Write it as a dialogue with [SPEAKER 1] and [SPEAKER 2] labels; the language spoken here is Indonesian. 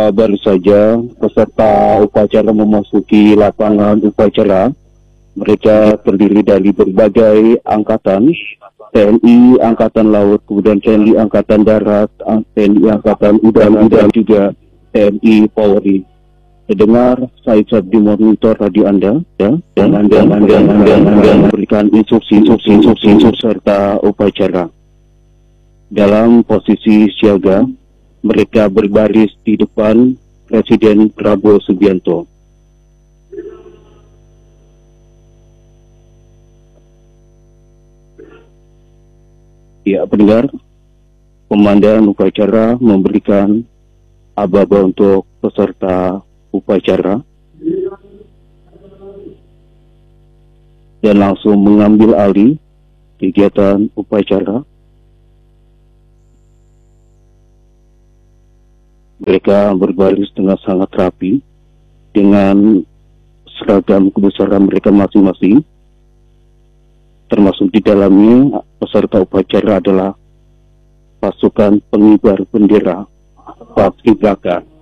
[SPEAKER 1] Baru saja peserta upacara memasuki lapangan upacara. Mereka terdiri dari berbagai angkatan, TNI Angkatan Laut, kemudian TNI Angkatan Darat, TNI Angkatan Udara, dan juga TNI Polri. Dengar saya di monitor radio Anda, ya, dan Anda memberikan instruksi serta upacara. Dalam posisi siaga, mereka berbaris di depan Presiden Prabowo Subianto. Ya, pendengar, komandan upacara memberikan aba-aba untuk peserta upacara dan langsung mengambil alih kegiatan upacara. Mereka berbaris dengan sangat rapi dengan seragam kebesaran mereka masing-masing, termasuk di dalamnya peserta upacara adalah pasukan pengibar bendera Paskibraka.